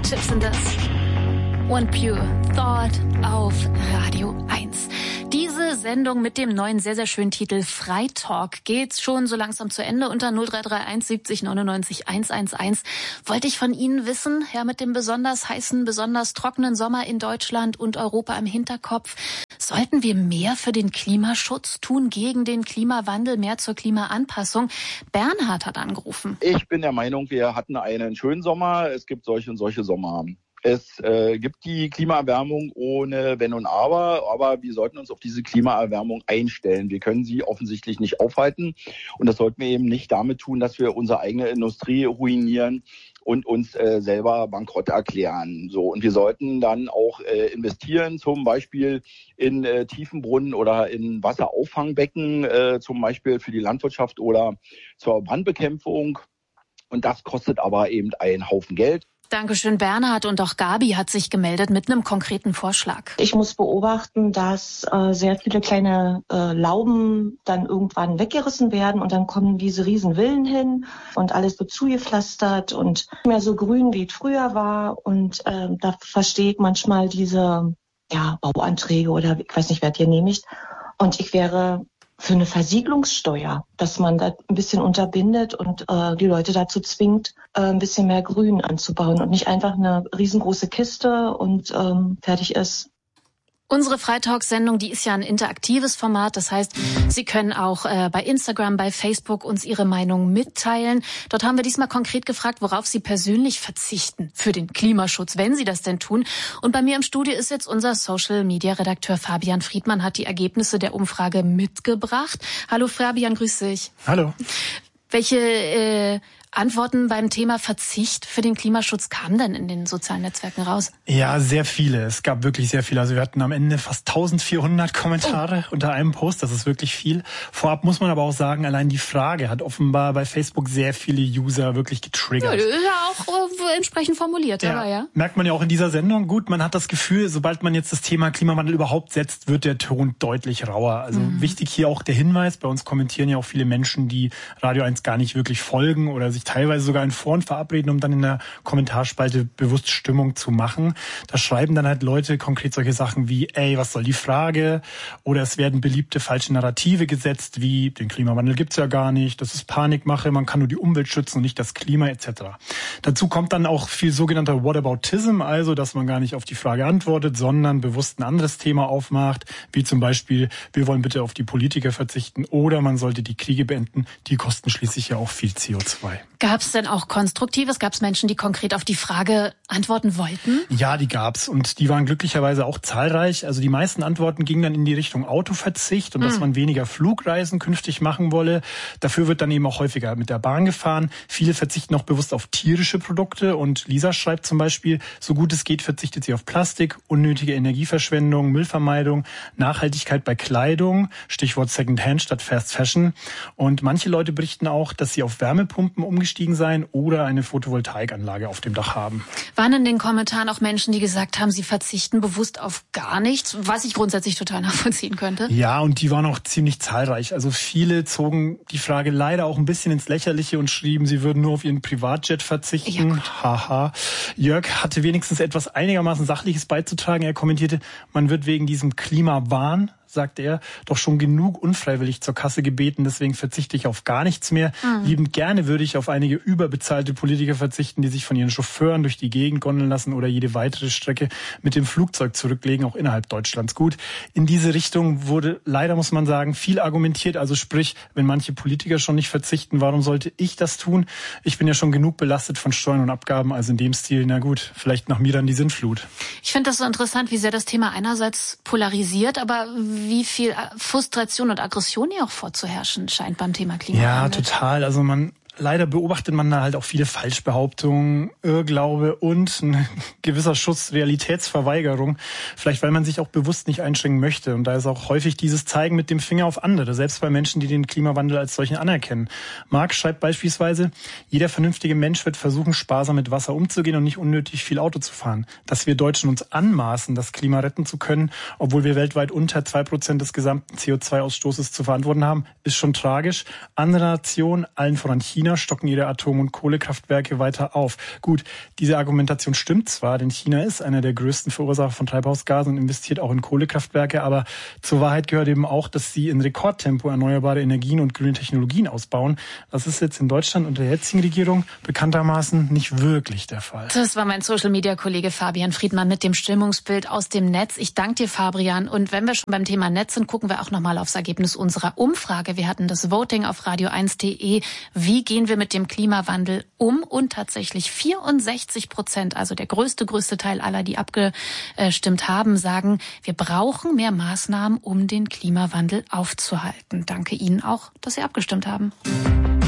Chips sind das. One Pure Thought auf Radio 1. Diese Sendung mit dem neuen, sehr, sehr schönen Titel Freitalk geht schon so langsam zu Ende. Unter 0331 70 99 111 wollte ich von Ihnen wissen, ja, mit dem besonders heißen, besonders trockenen Sommer in Deutschland und Europa im Hinterkopf, sollten wir mehr für den Klimaschutz tun, gegen den Klimawandel, mehr zur Klimaanpassung? Bernhard hat angerufen. Ich bin der Meinung, wir hatten einen schönen Sommer. Es gibt solche und solche Sommer. Es gibt die Klimaerwärmung ohne Wenn und aber wir sollten uns auf diese Klimaerwärmung einstellen. Wir können sie offensichtlich nicht aufhalten und das sollten wir eben nicht damit tun, dass wir unsere eigene Industrie ruinieren und uns selber bankrott erklären. So, und wir sollten dann auch investieren, zum Beispiel in Tiefenbrunnen oder in Wasserauffangbecken, zum Beispiel für die Landwirtschaft oder zur Brandbekämpfung. Und das kostet aber eben einen Haufen Geld. Dankeschön, Bernhard. Und auch Gabi hat sich gemeldet mit einem konkreten Vorschlag. Ich muss beobachten, dass sehr viele kleine Lauben dann irgendwann weggerissen werden und dann kommen diese riesen Villen hin und alles wird zugepflastert und nicht mehr so grün, wie es früher war. Und da verstehe ich manchmal diese Bauanträge oder ich weiß nicht, wer die genehmigt. Und ich wäre für eine Versiegelungssteuer, dass man da ein bisschen unterbindet und die Leute dazu zwingt, ein bisschen mehr Grün anzubauen und nicht einfach eine riesengroße Kiste und fertig ist. Unsere Freitalk-Sendung, die ist ja ein interaktives Format. Das heißt, Sie können auch bei Instagram, bei Facebook uns Ihre Meinung mitteilen. Dort haben wir diesmal konkret gefragt, worauf Sie persönlich verzichten für den Klimaschutz, wenn Sie das denn tun. Und bei mir im Studio ist jetzt unser Social-Media-Redakteur Fabian Friedmann, hat die Ergebnisse der Umfrage mitgebracht. Hallo Fabian, grüß dich. Hallo. Welche Antworten beim Thema Verzicht für den Klimaschutz kamen denn in den sozialen Netzwerken raus? Ja, sehr viele. Es gab wirklich sehr viele. Also wir hatten am Ende fast 1400 Kommentare unter einem Post. Das ist wirklich viel. Vorab muss man aber auch sagen, allein die Frage hat offenbar bei Facebook sehr viele User wirklich getriggert. Ja, ist ja auch entsprechend formuliert, ja, aber ja. Merkt man ja auch in dieser Sendung. Gut, man hat das Gefühl, sobald man jetzt das Thema Klimawandel überhaupt setzt, wird der Ton deutlich rauer. Also wichtig hier auch der Hinweis, bei uns kommentieren ja auch viele Menschen, die Radio 1 gar nicht wirklich folgen oder sich teilweise sogar in Foren verabreden, um dann in der Kommentarspalte bewusst Stimmung zu machen. Da schreiben dann halt Leute konkret solche Sachen wie, ey, was soll die Frage? Oder es werden beliebte falsche Narrative gesetzt, wie, den Klimawandel gibt's ja gar nicht, das ist Panikmache, man kann nur die Umwelt schützen und nicht das Klima etc. Dazu kommt dann auch viel sogenannter Whataboutism, also dass man gar nicht auf die Frage antwortet, sondern bewusst ein anderes Thema aufmacht, wie zum Beispiel, wir wollen bitte auf die Politiker verzichten oder man sollte die Kriege beenden, die kosten schließlich ja auch viel CO2. Gab es denn auch Konstruktives? Gab es Menschen, die konkret auf die Frage antworten wollten? Ja, die gab's und die waren glücklicherweise auch zahlreich. Also die meisten Antworten gingen dann in die Richtung Autoverzicht und dass man weniger Flugreisen künftig machen wolle. Dafür wird dann eben auch häufiger mit der Bahn gefahren. Viele verzichten auch bewusst auf tierische Produkte und Lisa schreibt zum Beispiel, so gut es geht, verzichtet sie auf Plastik, unnötige Energieverschwendung, Müllvermeidung, Nachhaltigkeit bei Kleidung, Stichwort Secondhand statt Fast Fashion. Und manche Leute berichten auch, dass sie auf Wärmepumpen umgestiegen seien oder eine Photovoltaikanlage auf dem Dach haben. Waren in den Kommentaren auch Menschen, die gesagt haben, sie verzichten bewusst auf gar nichts, was ich grundsätzlich total nachvollziehen könnte? Ja, und die waren auch ziemlich zahlreich. Also viele zogen die Frage leider auch ein bisschen ins Lächerliche und schrieben, sie würden nur auf ihren Privatjet verzichten. Ja, haha. Jörg hatte wenigstens etwas einigermaßen Sachliches beizutragen. Er kommentierte, man wird wegen diesem Klimawahn, sagt er, doch schon genug unfreiwillig zur Kasse gebeten, deswegen verzichte ich auf gar nichts mehr. Liebend gerne würde ich auf einige überbezahlte Politiker verzichten, die sich von ihren Chauffeuren durch die Gegend gondeln lassen oder jede weitere Strecke mit dem Flugzeug zurücklegen, auch innerhalb Deutschlands. Gut, in diese Richtung wurde leider, muss man sagen, viel argumentiert. Also sprich, wenn manche Politiker schon nicht verzichten, warum sollte ich das tun? Ich bin ja schon genug belastet von Steuern und Abgaben, also in dem Stil, na gut, vielleicht nach mir dann die Sintflut. Ich finde das so interessant, wie sehr das Thema einerseits polarisiert, aber wie viel Frustration und Aggression hier auch vorzuherrschen scheint beim Thema Klimawandel. Ja, total. Also leider beobachtet man da halt auch viele Falschbehauptungen, Irrglaube und ein gewisser Schuss Realitätsverweigerung. Vielleicht, weil man sich auch bewusst nicht einschränken möchte. Und da ist auch häufig dieses Zeigen mit dem Finger auf andere, selbst bei Menschen, die den Klimawandel als solchen anerkennen. Marc schreibt beispielsweise, jeder vernünftige Mensch wird versuchen, sparsam mit Wasser umzugehen und nicht unnötig viel Auto zu fahren. Dass wir Deutschen uns anmaßen, das Klima retten zu können, obwohl wir weltweit unter 2% des gesamten CO2-Ausstoßes zu verantworten haben, ist schon tragisch. Andere Nationen, allen voran China, China stocken ihre Atom- und Kohlekraftwerke weiter auf. Gut, diese Argumentation stimmt zwar, denn China ist einer der größten Verursacher von Treibhausgasen und investiert auch in Kohlekraftwerke, aber zur Wahrheit gehört eben auch, dass sie in Rekordtempo erneuerbare Energien und grüne Technologien ausbauen. Das ist jetzt in Deutschland unter der jetzigen Regierung bekanntermaßen nicht wirklich der Fall. Das war mein Social-Media-Kollege Fabian Friedmann mit dem Stimmungsbild aus dem Netz. Ich danke dir, Fabian. Und wenn wir schon beim Thema Netz sind, gucken wir auch nochmal aufs Ergebnis unserer Umfrage. Wir hatten das Voting auf radio1.de. Wie gehen wir mit dem Klimawandel um? Und tatsächlich 64%, also der größte Teil aller, die abgestimmt haben, sagen, wir brauchen mehr Maßnahmen, um den Klimawandel aufzuhalten. Danke Ihnen auch, dass Sie abgestimmt haben.